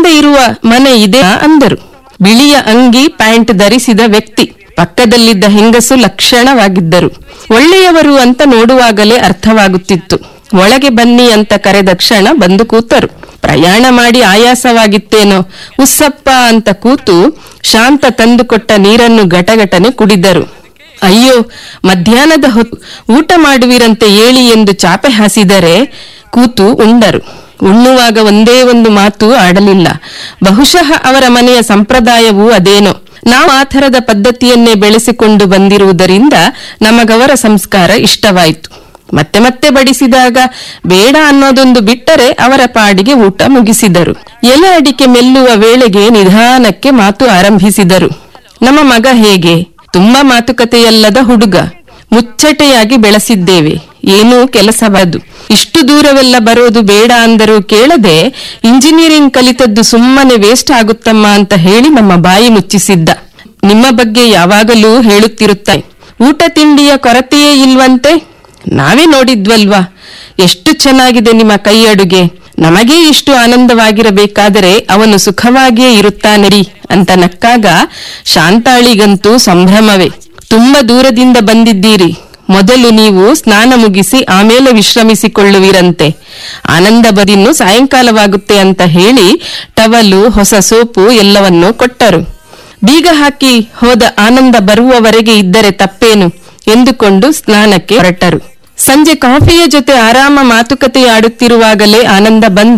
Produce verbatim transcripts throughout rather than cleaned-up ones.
ಇರುವ ಮನೆ ಇದೆ ಅಂದರು. ಬಿಳಿಯ ಅಂಗಿ ಪ್ಯಾಂಟ್ ಧರಿಸಿದ ವ್ಯಕ್ತಿ ಪಕ್ಕದಲ್ಲಿದ್ದ ಹೆಂಗಸು ಲಕ್ಷಣವಾಗಿದ್ದರು. ಒಳ್ಳೆಯವರು ಅಂತ ನೋಡುವಾಗಲೇ ಅರ್ಥವಾಗುತ್ತಿತ್ತು. ಒಳಗೆ ಬನ್ನಿ ಅಂತ ಕರೆದ ಕ್ಷಣ ಬಂದು ಕೂತರು. ಪ್ರಯಾಣ ಮಾಡಿ ಆಯಾಸವಾಗಿತ್ತೇನೋ ಉಸ್ಸಪ್ಪ ಅಂತ ಕೂತು ಶಾಂತ ತಂದುಕೊಟ್ಟ ನೀರನ್ನು ಘಟಘಟನೆ ಕುಡಿದರು. ಅಯ್ಯೋ, ಮಧ್ಯಾಹ್ನದ ಹೊತ್ತು ಊಟ ಮಾಡುವಿರಂತೆ ಏಳಿ ಎಂದು ಚಾಪೆ ಹಾಸಿದರೆ ಕೂತು ಉಂಡರು. ಉಣ್ಣುವಾಗ ಒಂದೇ ಒಂದು ಮಾತು ಆಡಲಿಲ್ಲ. ಬಹುಶಃ ಅವರ ಮನೆಯ ಸಂಪ್ರದಾಯವೂ ಅದೇನೋ. ನಾವು ಆ ಥರದ ಪದ್ಧತಿಯನ್ನೇ ಬೆಳೆಸಿಕೊಂಡು ಬಂದಿರುವುದರಿಂದ ನಮಗವರ ಸಂಸ್ಕಾರ ಇಷ್ಟವಾಯಿತು. ಮತ್ತೆ ಮತ್ತೆ ಬಡಿಸಿದಾಗ ಬೇಡ ಅನ್ನೋದೊಂದು ಬಿಟ್ಟರೆ ಅವರ ಪಾಡಿಗೆ ಊಟ ಮುಗಿಸಿದರು. ಎಲೆ ಅಡಿಕೆ ಮೆಲ್ಲುವ ವೇಳೆಗೆ ನಿಧಾನಕ್ಕೆ ಮಾತು ಆರಂಭಿಸಿದರು. ನಮ್ಮ ಮಗ ಹೇಗೆ? ತುಂಬಾ ಮಾತುಕತೆಯಲ್ಲದ ಹುಡುಗ. ಮುಚ್ಚಟೆಯಾಗಿ ಬೆಳೆಸಿದ್ದೇವೆ. ಏನೂ ಕೆಲಸವಾದು. ಇಷ್ಟು ದೂರವೆಲ್ಲ ಬರೋದು ಬೇಡ ಅಂದರೂ ಕೇಳದೆ ಇಂಜಿನಿಯರಿಂಗ್ ಕಲಿತದ್ದು ಸುಮ್ಮನೆ ವೇಸ್ಟ್ ಆಗುತ್ತಮ್ಮ ಅಂತ ಹೇಳಿ ನಮ್ಮ ಬಾಯಿ ಮುಚ್ಚಿಸಿದ್ದ. ನಿಮ್ಮ ಬಗ್ಗೆ ಯಾವಾಗಲೂ ಹೇಳುತ್ತಿರುತ್ತಾರೆ. ಊಟ ತಿಂಡಿಯ ಕೊರತೆಯೇ ಇಲ್ವಂತೆ. ನಾವೇ ನೋಡಿದ್ವಲ್ವಾ, ಎಷ್ಟು ಚೆನ್ನಾಗಿದೆ ನಿಮ್ಮ ಕೈ ಅಡುಗೆ. ನಮಗೇ ಇಷ್ಟು ಆನಂದವಾಗಿರಬೇಕಾದರೆ ಅವನು ಸುಖವಾಗಿಯೇ ಇರುತ್ತಾನೆರಿ ಅಂತ ನಕ್ಕಾಗ ಶಾಂತಾಳಿಗಂತೂ ಸಂಭ್ರಮವೇ. ತುಂಬಾ ದೂರದಿಂದ ಬಂದಿದ್ದೀರಿ. ಮೊದಲು ನೀವು ಸ್ನಾನ ಮುಗಿಸಿ ಆಮೇಲೆ ವಿಶ್ರಮಿಸಿಕೊಳ್ಳುವಿರಂತೆ. ಆನಂದ ಬದಿನ್ನು ಸಾಯಂಕಾಲವಾಗುತ್ತೆ ಅಂತ ಹೇಳಿ ಟವಲು, ಹೊಸ ಸೋಪು ಎಲ್ಲವನ್ನೂ ಕೊಟ್ಟರು. ಬೀಗ ಹಾಕಿ ಹೋದ ಆನಂದ ಬರುವವರೆಗೆ ಇದ್ದರೆ ತಪ್ಪೇನು ಎಂದುಕೊಂಡು ಸ್ನಾನಕ್ಕೆ ಹೊರಟರು. ಸಂಜೆ ಕಾಫಿಯ ಜೊತೆ ಆರಾಮ ಮಾತುಕತೆಯಾಡುತ್ತಿರುವಾಗಲೇ ಆನಂದ ಬಂದ.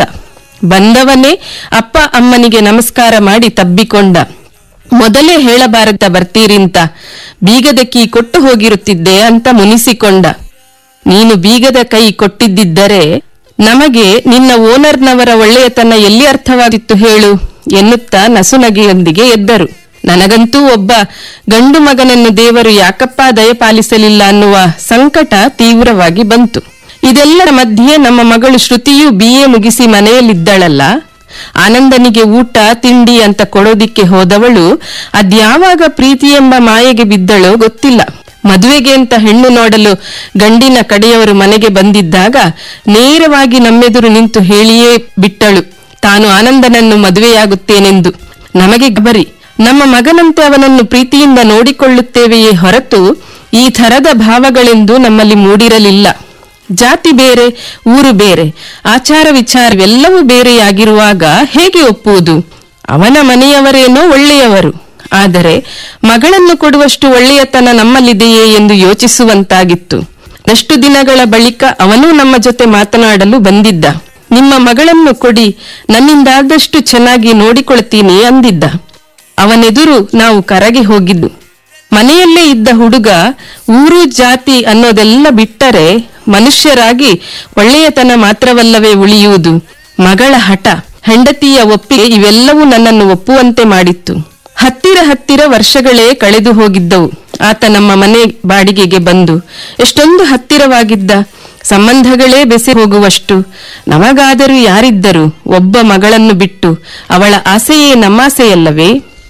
ಬಂದವನೇ ಅಪ್ಪ ಅಮ್ಮನಿಗೆ ನಮಸ್ಕಾರ ಮಾಡಿ ತಬ್ಬಿಕೊಂಡ. ಮೊದಲೇ ಹೇಳಬಾರದ ಬರ್ತೀರಿಂತ, ಬೀಗದ ಕೈ ಕೊಟ್ಟು ಹೋಗಿರುತ್ತಿದ್ದೆ ಅಂತ ಮುನಿಸಿಕೊಂಡ. ನೀನು ಬೀಗದ ಕೈ ಕೊಟ್ಟಿದ್ದರೆ ನಮಗೆ ನಿನ್ನ ಓನರ್ನವರ ಒಳ್ಳೆಯತನ ಎಲ್ಲಿ ಅರ್ಥವಾಗಿತ್ತು ಹೇಳು ಎನ್ನುತ್ತಾ ನಸುನಗೆಯೊಂದಿಗೆ ಎದ್ದರು. ನನಗಂತೂ ಒಬ್ಬ ಗಂಡು ಮಗನನ್ನು ದೇವರು ಯಾಕಪ್ಪ ದಯಪಾಲಿಸಲಿಲ್ಲ ಅನ್ನುವ ಸಂಕಟ ತೀವ್ರವಾಗಿ ಬಂತು. ಇದೆಲ್ಲರ ಮಧ್ಯೆ ನಮ್ಮ ಮಗಳು ಶ್ರುತಿಯು ಬಿ ಎ ಮುಗಿಸಿ ಮನೆಯಲ್ಲಿದ್ದಳಲ್ಲ. ಆನಂದನಿಗೆ ಊಟ ತಿಂಡಿ ಅಂತ ಕೊಡೋದಿಕ್ಕೆ ಹೋದವಳು ಅದ್ಯಾವಾಗ ಪ್ರೀತಿ ಎಂಬ ಮಾಯೆಗೆ ಬಿದ್ದಳೋ ಗೊತ್ತಿಲ್ಲ. ಮದುವೆಗೆ ಅಂತ ಹೆಣ್ಣು ನೋಡಲು ಗಂಡಿನ ಕಡೆಯವರು ಮನೆಗೆ ಬಂದಿದ್ದಾಗ ನೇರವಾಗಿ ನಮ್ಮೆದುರು ನಿಂತು ಹೇಳಿಯೇ ಬಿಟ್ಟಳು ತಾನು ಆನಂದನನ್ನು ಮದುವೆಯಾಗುತ್ತೇನೆಂದು. ನಮಗೆ ಗಬರಿ. ನಮ್ಮ ಮಗನಂತೆ ಅವನನ್ನು ಪ್ರೀತಿಯಿಂದ ನೋಡಿಕೊಳ್ಳುತ್ತೇವೆಯೇ ಹೊರತು ಈ ಥರದ ಭಾವಗಳೆಂದು ನಮ್ಮಲ್ಲಿ ಮೂಡಿರಲಿಲ್ಲ. ಜಾತಿ ಬೇರೆ, ಊರು ಬೇರೆ, ಆಚಾರ ವಿಚಾರವೆಲ್ಲವೂ ಬೇರೆಯಾಗಿರುವಾಗ ಹೇಗೆ ಒಪ್ಪುವುದು? ಅವನ ಮನೆಯವರೇನೋ ಒಳ್ಳೆಯವರು, ಆದರೆ ಮಗಳನ್ನು ಕೊಡುವಷ್ಟು ಒಳ್ಳೆಯತನ ನಮ್ಮಲ್ಲಿದೆಯೇ ಎಂದು ಯೋಚಿಸುವಂತಾಗಿತ್ತು. ಎಷ್ಟು ದಿನಗಳ ಬಳಿಕ ಅವನೂ ನಮ್ಮ ಜೊತೆ ಮಾತನಾಡಲು ಬಂದಿದ್ದ. ನಿಮ್ಮ ಮಗಳನ್ನು ಕೊಡಿ, ನನ್ನಿಂದಾದಷ್ಟು ಚೆನ್ನಾಗಿ ನೋಡಿಕೊಳ್ತೀನಿ ಅಂದಿದ್ದ. ಅವನೆದುರು ನಾವು ಕರಗಿ ಹೋಗಿದ್ದು. ಮನೆಯಲ್ಲೇ ಇದ್ದ ಹುಡುಗ ಊರು ಜಾತಿ ಅನ್ನೋದೆಲ್ಲ ಬಿಟ್ಟರೆ ಮನುಷ್ಯರಾಗಿ ಒಳ್ಳೆಯತನ ಮಾತ್ರವಲ್ಲವೇ ಉಳಿಯುವುದು. ಮಗಳ ಹಠ, ಹೆಂಡತಿಯ ಒಪ್ಪಿಗೆ ಇವೆಲ್ಲವೂ ನನ್ನನ್ನು ಒಪ್ಪುವಂತೆ ಮಾಡಿತ್ತು. ಹತ್ತಿರ ಹತ್ತಿರ ವರ್ಷಗಳೇ ಕಳೆದು ಹೋಗಿದ್ದವು. ಆತ ನಮ್ಮ ಮನೆ ಬಾಡಿಗೆಗೆ ಬಂದು ಎಷ್ಟೊಂದು ಹತ್ತಿರವಾಗಿದ್ದ. ಸಂಬಂಧಗಳೇ ಬೆಸೆ ಹೋಗುವಷ್ಟು. ನಮಗಾದರೂ ಯಾರಿದ್ದರು ಒಬ್ಬ ಮಗಳನ್ನು ಬಿಟ್ಟು? ಅವಳ ಆಸೆಯೇ ನಮ್ಮಾಸೆಯಲ್ಲವೇ?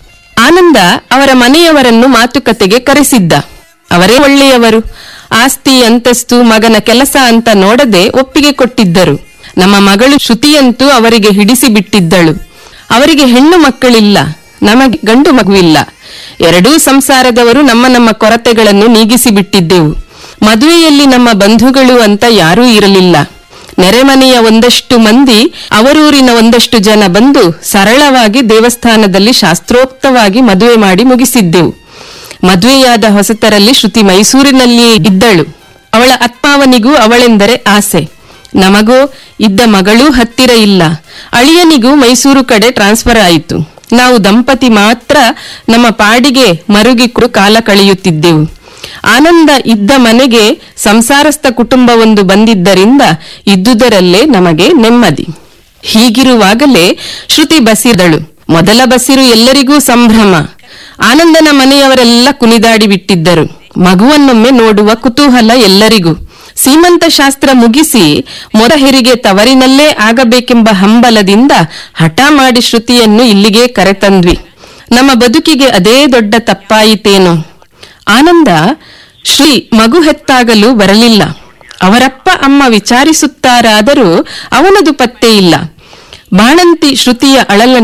ಆನಂದ ಅವರ ಮನೆಯವರನ್ನು ಮಾತುಕತೆಗೆ ಕರೆಸಿದ್ದ. ಅವರೇ ಒಳ್ಳೆಯವರು. ಆಸ್ತಿ ಅಂತಸ್ತು ಮಗನ ಕೆಲಸ ಅಂತ ನೋಡದೆ ಒಪ್ಪಿಗೆ ಕೊಟ್ಟಿದ್ದರು. ನಮ್ಮ ಮಗಳು ಶ್ರುತಿಯಂತೂ ಅವರಿಗೆ ಹಿಡಿಸಿ ಬಿಟ್ಟಿದ್ದಳು. ಅವರಿಗೆ ಹೆಣ್ಣು ಮಕ್ಕಳಿಲ್ಲ, ನಮಗೆ ಗಂಡು ಮಗುವಿಲ್ಲ. ಎರಡೂ ಸಂಸಾರದವರು ನಮ್ಮ ನಮ್ಮ ಕೊರತೆಗಳನ್ನು ನೀಗಿಸಿ ಬಿಟ್ಟಿದ್ದೆವು. ಮದುವೆಯಲ್ಲಿ ನಮ್ಮ ಬಂಧುಗಳು ಅಂತ ಯಾರೂ ಇರಲಿಲ್ಲ. ನೆರೆಮನೆಯ ಒಂದಷ್ಟು ಮಂದಿ, ಅವರೂರಿನ ಒಂದಷ್ಟು ಜನ ಬಂದು ಸರಳವಾಗಿ ದೇವಸ್ಥಾನದಲ್ಲಿ ಶಾಸ್ತ್ರೋಕ್ತವಾಗಿ ಮದುವೆ ಮಾಡಿ ಮುಗಿಸಿದ್ದೆವು. ಮದುವೆಯಾದ ಹೊಸತರಲ್ಲಿ ಶ್ರುತಿ ಮೈಸೂರಿನಲ್ಲಿಯೇ ಇದ್ದಳು. ಅವಳ ಅತ್ಮಾವನಿಗೂ ಅವಳೆಂದರೆ ಆಸೆ. ನಮಗೋ ಇದ್ದ ಮಗಳೂ ಹತ್ತಿರ ಇಲ್ಲ. ಅಳಿಯನಿಗೂ ಮೈಸೂರು ಕಡೆ ಟ್ರಾನ್ಸ್ಫರ್ ಆಯಿತು. ನಾವು ದಂಪತಿ ಮಾತ್ರ ನಮ್ಮ ಪಾಡಿಗೆ ಮರುಗಿಕೊಂಡು ಕಾಲ ಕಳೆಯುತ್ತಿದ್ದೆವು. ಆನಂದ ಇದ್ದ ಮನೆಗೆ ಸಂಸಾರಸ್ಥ ಕುಟುಂಬವೊಂದು ಬಂದಿದ್ದರಿಂದ ಇದ್ದುದರಲ್ಲೇ ನಮಗೆ ನೆಮ್ಮದಿ. ಹೀಗಿರುವಾಗಲೇ ಶ್ರುತಿ ಬಸಿದಳು. ಮೊದಲ ಬಸಿರು ಎಲ್ಲರಿಗೂ ಸಂಭ್ರಮ. ಆನಂದನ ಮನೆಯವರೆಲ್ಲ ಕುಣಿದಾಡಿ ಬಿಟ್ಟಿದ್ದರು. ಮಗುವನ್ನೊಮ್ಮೆ ನೋಡುವ ಕುತೂಹಲ ಎಲ್ಲರಿಗೂ. ಸೀಮಂತ ಶಾಸ್ತ್ರ ಮುಗಿಸಿ ಮೊರ ಹೆರಿಗೆ ತವರಿನಲ್ಲೇ ಆಗಬೇಕೆಂಬ ಹಂಬಲದಿಂದ ಹಠ ಮಾಡಿ ಶ್ರುತಿಯನ್ನು ಇಲ್ಲಿಗೆ ಕರೆತಂದ್ವಿ. ನಮ್ಮ ಬದುಕಿಗೆ ಅದೇ ದೊಡ್ಡ ತಪ್ಪಾಯಿತೇನೋ. ಆನಂದ ಶ್ರೀ ಮಗು ಹೆತ್ತಾಗಲು ಬರಲಿಲ್ಲ. ಅವರಪ್ಪ ಅಮ್ಮ ವಿಚಾರಿಸುತ್ತಾರಾದರೂ ಅವನದು ಪತ್ತೆ ಇಲ್ಲ. ಬಾಣಂತಿ ಶ್ರುತಿಯ ಅಳಲನ್ನು